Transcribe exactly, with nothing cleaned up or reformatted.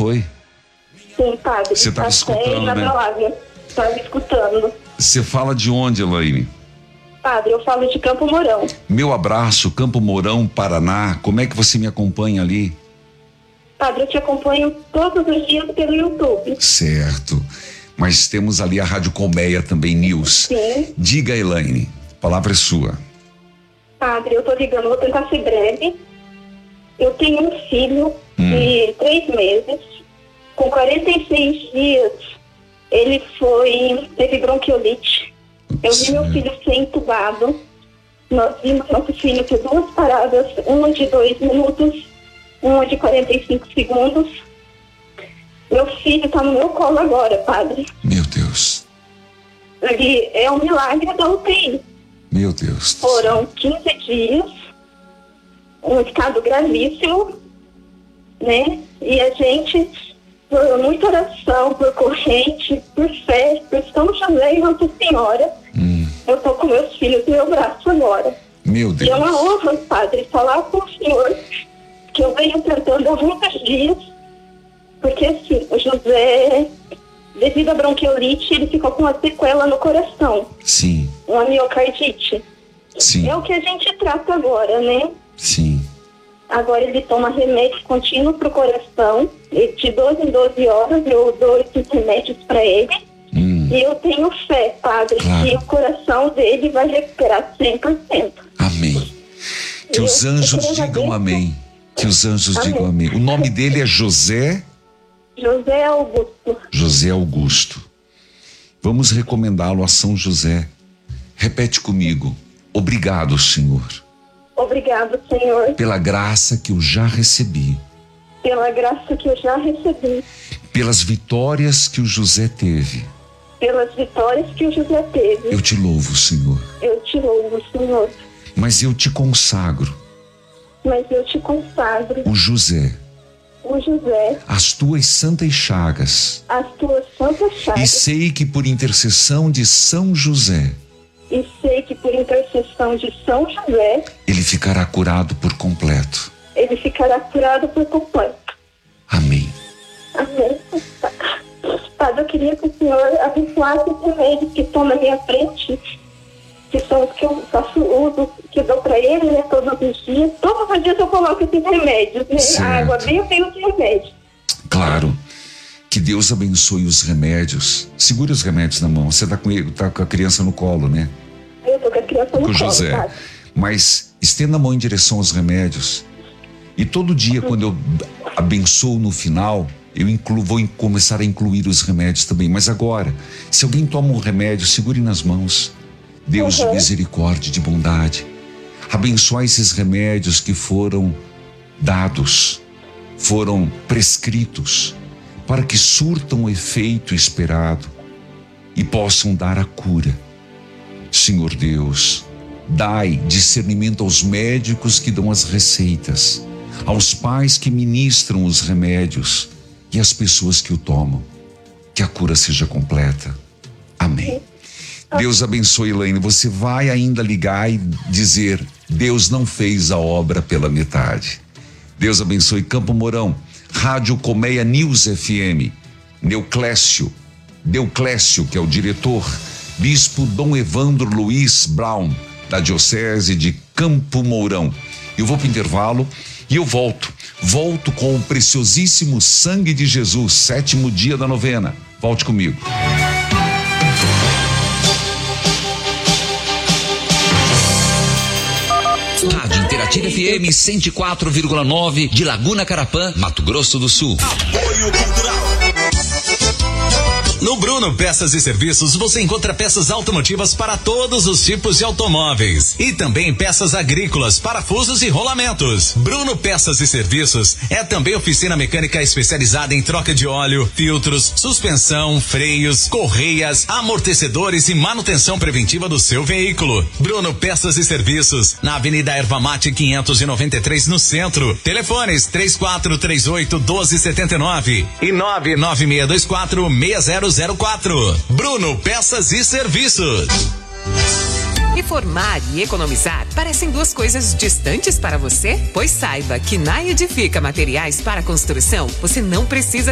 foi? Sim, padre. Você estava escutando, né? Estava escutando. Você fala de onde, Elaine? Padre, eu falo de Campo Mourão. Meu abraço, Campo Mourão, Paraná. Como é que você me acompanha ali? Padre, eu te acompanho todos os dias pelo YouTube. Certo. Mas temos ali a Rádio Colmeia também, News. Sim. Diga, Elaine, a palavra é sua. Padre, eu tô ligando, vou tentar ser breve. Eu tenho um filho hum. de três meses, com quarenta e seis dias, ele foi, teve bronquiolite. Eu vi meu filho ser entubado. Nós vimos nosso filho ter duas paradas, uma de dois minutos, uma de quarenta e cinco segundos. Meu filho está no meu colo agora, padre. Meu Deus. Ele é um milagre da U T I. Meu Deus. Foram quinze dias, um estado gravíssimo, né? E a gente, por muita oração, por corrente, por fé, por São José e Nossa Senhora, hum. eu tô com meus filhos no meu braço agora. Meu Deus. E é uma honra, padre, falar com o senhor, que eu venho tentando há muitos dias, porque assim, o José, devido à bronquiolite, ele ficou com uma sequela no coração. Sim. Uma miocardite. Sim. É o que a gente trata agora, né? Sim. Agora ele toma remédio contínuo pro coração, e de doze em doze horas eu dou esses remédios para ele. Hum. E eu tenho fé, padre, claro, que o coração dele vai recuperar cem por cento. Amém. Que eu, os anjos digam amém. Que os anjos amém. digam amém. O nome dele é José... José Augusto. José Augusto. Vamos recomendá-lo a São José. Repete comigo. Obrigado, Senhor. Obrigado, Senhor. Pela graça que eu já recebi. Pela graça que eu já recebi. Pelas vitórias que o José teve. Pelas vitórias que o José teve. Eu te louvo, Senhor. Eu te louvo, Senhor. Mas eu te consagro. Mas eu te consagro. O José. O José, as tuas santas chagas, as tuas santas chagas, e sei que por intercessão de São José, e sei que por intercessão de São José, ele ficará curado por completo. Ele ficará curado por completo. Amém. Amém. Padre, eu queria que o Senhor abençoasse os remédios que estão na minha frente, que são os que eu faço uso, que eu dou para ele, né, todos os dias. Todos os dias eu coloco esses remédios, né? Certo. A água bem, eu tenho os remédios. Claro. Que Deus abençoe os remédios. Segure os remédios na mão. Você tá com ele, tá com a criança no colo, né? Eu tô com a criança no com colo, José. Padre. Mas estenda a mão em direção aos remédios. E todo dia, uhum. quando eu abençoo no final, eu incluo, vou começar a incluir os remédios também. Mas agora, se alguém toma um remédio, segure nas mãos. Deus uhum. de misericórdia, de bondade, abençoa esses remédios que foram dados, foram prescritos, para que surtam o efeito esperado e possam dar a cura. Senhor Deus, dai discernimento aos médicos que dão as receitas, aos pais que ministram os remédios e às pessoas que o tomam. Que a cura seja completa. Amém. Deus abençoe, Elaine. Você vai ainda ligar e dizer: Deus não fez a obra pela metade. Deus abençoe Campo Mourão. Rádio Colmeia News F M. Neuclécio, Deuclécio, que é o diretor. Bispo Dom Evandro Luiz Brown, da Diocese de Campo Mourão. Eu vou para o intervalo e eu volto. Volto com o preciosíssimo sangue de Jesus, sétimo dia da novena. Volte comigo. Rádio Interativa F M cento e quatro vírgula nove de Laguna Carapã, Mato Grosso do Sul. Apoio Cultural. No Bruno Peças e Serviços você encontra peças automotivas para todos os tipos de automóveis e também peças agrícolas, parafusos e rolamentos. Bruno Peças e Serviços é também oficina mecânica especializada em troca de óleo, filtros, suspensão, freios, correias, amortecedores e manutenção preventiva do seu veículo. Bruno Peças e Serviços, na Avenida Erva Mate quinhentos e noventa e três no centro. Telefones três quatro três oito um dois sete nove e nove nove seis dois quatro seis zero zero quatro. Bruno Peças e Serviços. Reformar e economizar parecem duas coisas distantes para você? Pois saiba que na Edifica Materiais para Construção você não precisa